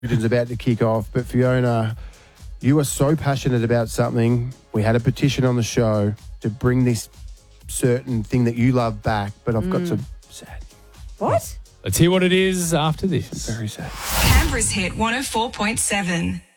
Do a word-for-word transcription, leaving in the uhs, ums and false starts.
It's about to kick off, but Fiona, you are so passionate about something. We had a petition on the show to bring this certain thing that you love back, but I've got some sad. What? Let's hear what it is after this. Very sad. Canberra's hit one oh four point seven.